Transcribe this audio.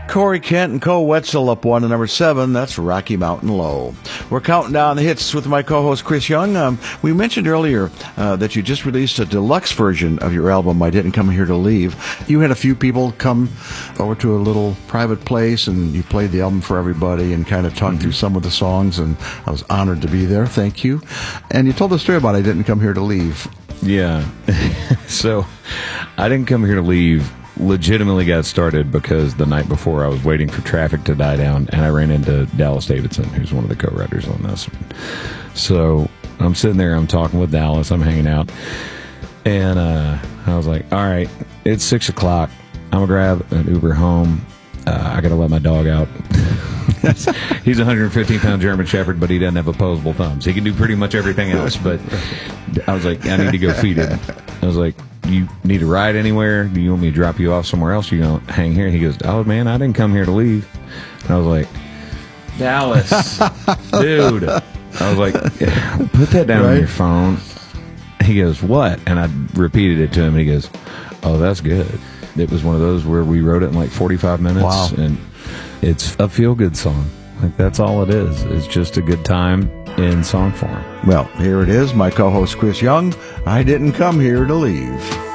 Corey Kent and Co. Wetzel up 1 to number 7. That's Rocky Mountain Low. We're counting down the hits with my co-host Chris Young. We mentioned earlier that you just released a deluxe version of your album, I Didn't Come Here to Leave. You had a few people come over to a little private place, and you played the album for everybody and kind of talked through some of the songs, and I was honored to be there. Thank you. And you told the story about I Didn't Come Here to Leave. Yeah. So I Didn't Come Here to Leave legitimately got started because the night before I was waiting for traffic to die down, and I ran into Dallas Davidson, who's one of the co-writers on this one. So I'm sitting there, I'm talking with Dallas, I'm hanging out, and I was like, all right, it's 6 o'clock. I'm going to grab an Uber home. I got to let my dog out. He's a 115-pound German Shepherd, but he doesn't have opposable thumbs. He can do pretty much everything else, but I was like, I need to go feed him. I was like, you need to ride anywhere? Do you want me to drop you off somewhere else? You don't hang here? He goes, oh, man, I didn't come here to leave. And I was like, Dallas, dude. I was like, put that down on your phone. He goes, what? And I repeated it to him, and he goes, oh, that's good. It was one of those where we wrote it in like 45 minutes. Wow. And it's a feel-good song. Like, that's all it is. It's just a good time in song form. Well, here it is, my co-host Chris Young. I Didn't Come Here to Leave.